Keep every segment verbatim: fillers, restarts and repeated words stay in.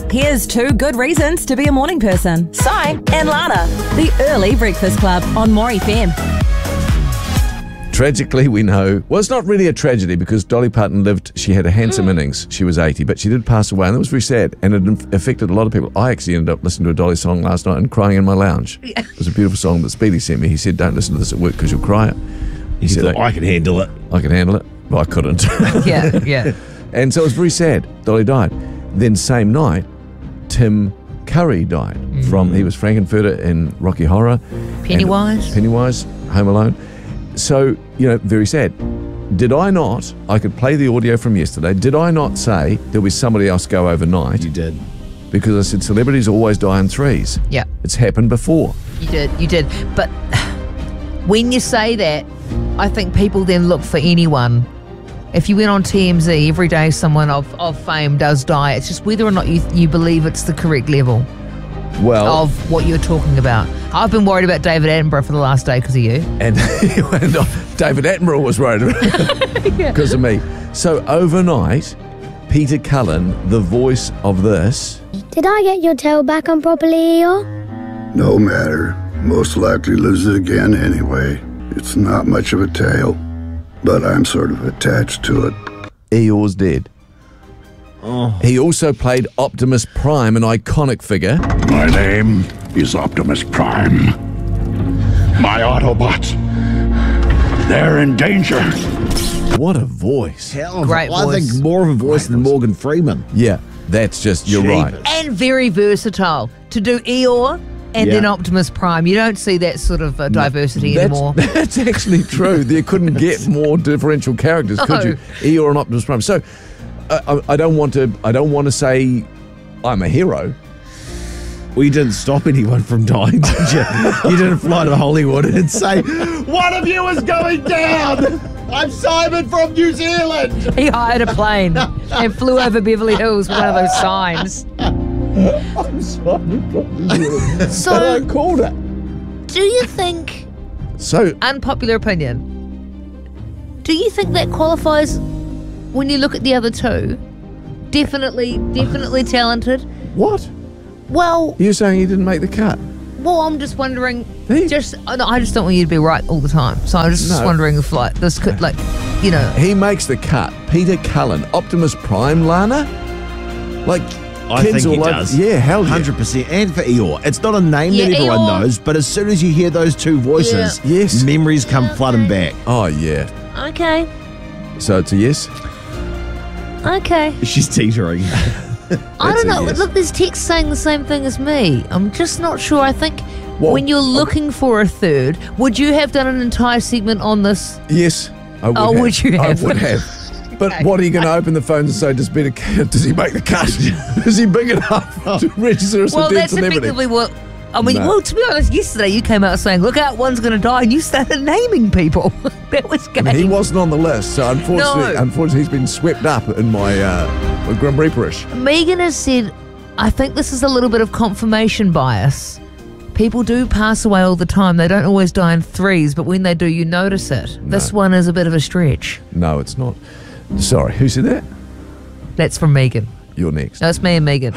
Here's two good reasons to be a morning person. Si and Lana. The Early Breakfast Club on More F M. Tragically, we know, well, it's not really a tragedy because Dolly Parton lived, she had a handsome mm. innings. She was eighty, but she did pass away, and that was very sad, and it affected a lot of people. I actually ended up listening to a Dolly song last night and crying in my lounge. Yeah. It was a beautiful song that Speedy sent me. He said, don't listen to this at work because you'll cry. He you said, thought, I can handle it. I can handle it. Well, I couldn't. yeah, yeah. And so it was very sad. Dolly died. Then same night, Tim Curry died mm. from, he was Frankenfurter in Rocky Horror. Pennywise. Pennywise, Home Alone. So, you know, very sad. Did I not, I could play the audio from yesterday, did I not say there was somebody else go overnight? You did. Because I said celebrities always die in threes. Yeah. It's happened before. You did, you did. But when you say that, I think people then look for anyone. If you went on T M Z, every day someone of, of fame does die. It's just whether or not you, you believe it's the correct level. Well, of what you're talking about. I've been worried about David Attenborough for the last day because of you. And, and David Attenborough was worried about it because of me. So overnight, Peter Cullen, the voice of this. Did I get your tail back on properly, Eeyore? No matter. Most likely lose it again anyway. It's not much of a tail, but I'm sort of attached to it. Eeyore's dead. Oh. He also played Optimus Prime, an iconic figure. My name is Optimus Prime. My Autobots, they're in danger. What a voice. Hell, Great I voice. think more of a voice Great than voice. Morgan Freeman. Yeah, that's just, you're Jeepers. right. And very versatile. To do Eeyore and Yeah. then Optimus Prime. You don't see that sort of uh, diversity that's, anymore. That's actually true. There couldn't get more differential characters, could you? Eeyore and Optimus Prime. So, uh, I, I don't want to. I don't want to say I'm a hero. Well, you didn't stop anyone from dying, did you? You didn't fly to Hollywood and say, one of you is going down. I'm Simon from New Zealand. He hired a plane and flew over Beverly Hills with one of those signs. I'm Simon from New Zealand. So, I called it. do you think, So, unpopular opinion, do you think that qualifies when you look at the other two? Definitely, definitely talented. what? Well, You're saying he didn't make the cut? well, I'm just wondering. He- Just, I no, I just don't want you to be right all the time. So I'm just No. wondering if, like, this could, like, you know. He makes the cut. Peter Cullen, Optimus Prime, Lana? Like, I kids think he all over- does. Yeah, hell yeah. one hundred percent. And for Eeyore. It's not a name Yeah, that everyone Eeyore. knows, but as soon as you hear those two voices, Yeah. Yes. memories come flooding back. Oh, yeah. Okay, So it's a yes? okay. She's teetering. I don't a know. yes. Look, there's text saying the same thing as me. I'm just not sure. I think Well, when you're looking for a third, would you have done an entire segment on this? Yes, I would Oh, have. would you have? I would have. But what are you going to open the phone and say, does, Peter, does he make the cut? Is he big enough to register as Well, a dead that's celebrity? effectively what. I mean, No. well, to be honest, yesterday you came out saying, look out, one's going to die, and you started naming people. That was I game. mean, he wasn't on the list, so unfortunately, No. unfortunately he's been swept up in my, uh, my Grim Reaperish. Megan has said, I think this is a little bit of confirmation bias. People do pass away all the time. They don't always die in threes, but when they do, you notice it. This one is a bit of a stretch. No, it's not. Sorry, who said that? That's from Megan. You're next. No, it's me and Megan.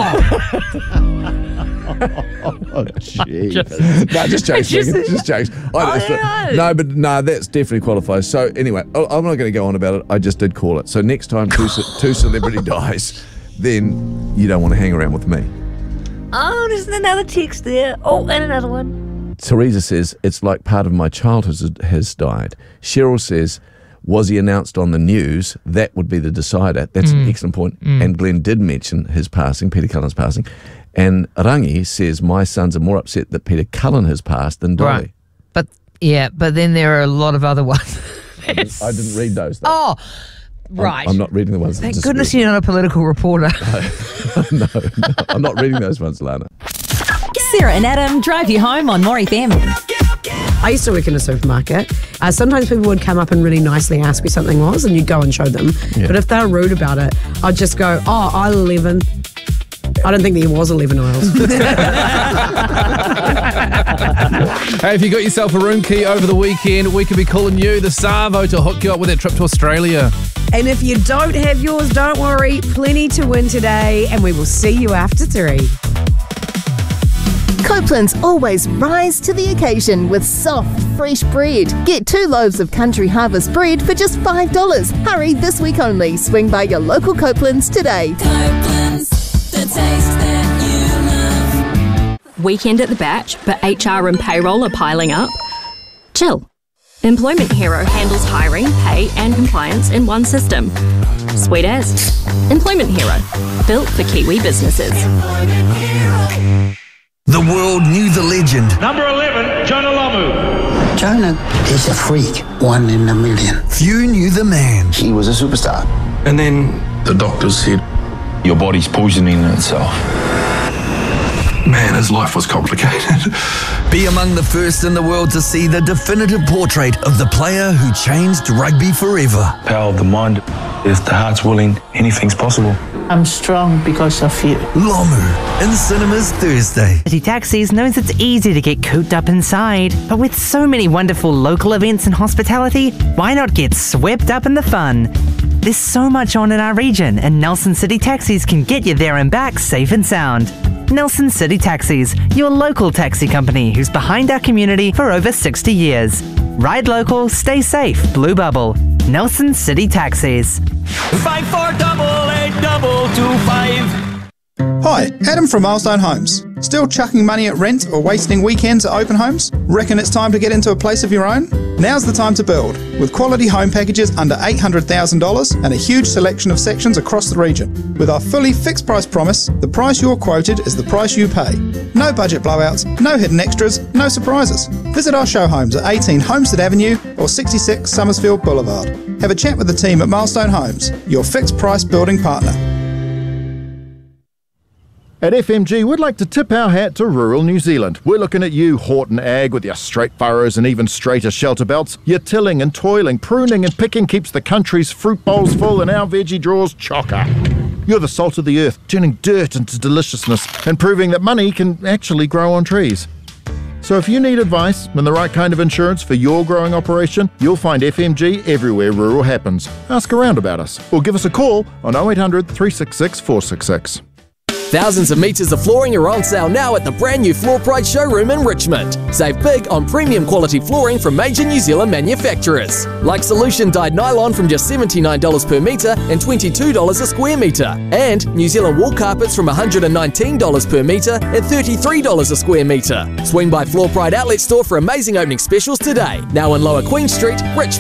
Oh, jeez. No, just jokes, Just- Megan. Just jokes. I I know. No, but no, that's definitely qualifies. So anyway, I- I'm not going to go on about it. I just did call it. So next time two, ce- two celebrity dies, then you don't want to hang around with me. Oh, there's another text there. Oh, and another one. Teresa says, it's like part of my childhood has- has died. Cheryl says, was he announced on the news? That would be the decider. That's Mm. an excellent point. And Glenn did mention his passing, Peter Cullen's passing. And Rangi says, my sons are more upset that Peter Cullen has passed than Dolly. Right. But, yeah, but then there are a lot of other ones. I didn't read those, though. Oh, I'm- right. I'm, not reading the ones that Thank disagree. goodness you're not a political reporter. no, no, I'm not reading those ones, Lana. Sarah and Adam drive you home on More F M. I used to work in a supermarket. Uh, sometimes people would come up and really nicely ask me something was, and you'd go and show them. Yeah. But if they were rude about it, I'd just go, oh, aisle eleven. I don't think there was eleven aisles. Hey, if you got yourself a room key over the weekend, we could be calling you, the Savo, to hook you up with that trip to Australia. And if you don't have yours, don't worry. Plenty to win today, and we will see you after three. Copeland's always rise to the occasion with soft, fresh bread. Get two loaves of Country Harvest bread for just five dollars. Hurry, this week only. Swing by your local Copeland's today. Copeland's, the taste that you love. Weekend at the Batch, but H R and payroll are piling up? Chill. Employment Hero handles hiring, pay and compliance in one system. Sweet as. Employment Hero. Built for Kiwi businesses. The world knew the legend. Number eleven, Jonah Lomu. Jonah is a freak, one in a million. Few knew the man. He was a superstar. And then the doctors said, your body's poisoning itself. Man, his life was complicated. Be among the first in the world to see the definitive portrait of the player who changed rugby forever. Power of the mind. If the heart's willing, anything's possible. I'm strong because of you. Lomu, in cinemas Thursday. City Taxis knows it's easy to get cooped up inside, but with so many wonderful local events and hospitality, why not get swept up in the fun? There's so much on in our region, and Nelson City Taxis can get you there and back safe and sound. Nelson City Taxis, your local taxi company who's behind our community for over sixty years. Ride local, stay safe, Blue Bubble. Nelson City Taxis. Five four double eight double two five. Hi, Adam from Milestone Homes. Still chucking money at rent or wasting weekends at open homes? Reckon it's time to get into a place of your own? Now's the time to build, with quality home packages under eight hundred thousand dollars and a huge selection of sections across the region. With our fully fixed price promise, the price you're quoted is the price you pay. No budget blowouts, no hidden extras, no surprises. Visit our show homes at eighteen Homestead Avenue or sixty-six Summersfield Boulevard. Have a chat with the team at Milestone Homes, your fixed price building partner. At F M G, we'd like to tip our hat to rural New Zealand. We're looking at you, Horton Ag, with your straight furrows and even straighter shelter belts. Your tilling and toiling, pruning and picking keeps the country's fruit bowls full and our veggie drawers chocker. You're the salt of the earth, turning dirt into deliciousness and proving that money can actually grow on trees. So if you need advice and the right kind of insurance for your growing operation, you'll find F M G everywhere rural happens. Ask around about us or give us a call on oh eight hundred, three six six, four six six. Thousands of metres of flooring are on sale now at the brand new Floor Pride showroom in Richmond. Save big on premium quality flooring from major New Zealand manufacturers. Like Solution dyed nylon from just seventy-nine dollars per metre and twenty-two dollars a square metre. And New Zealand wool carpets from one hundred nineteen dollars per metre and thirty-three dollars a square metre. Swing by Floor Pride Outlet Store for amazing opening specials today. Now in Lower Queen Street, Richmond.